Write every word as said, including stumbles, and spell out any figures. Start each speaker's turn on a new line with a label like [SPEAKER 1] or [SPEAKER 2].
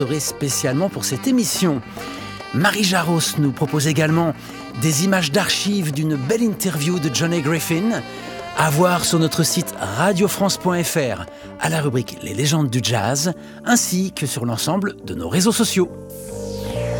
[SPEAKER 1] spécialement pour cette émission. Marie Jaros nous propose également des images d'archives d'une belle interview de Johnny Griffin à voir sur notre site radio france point f r à la rubrique Les légendes du jazz ainsi que sur l'ensemble de nos réseaux sociaux.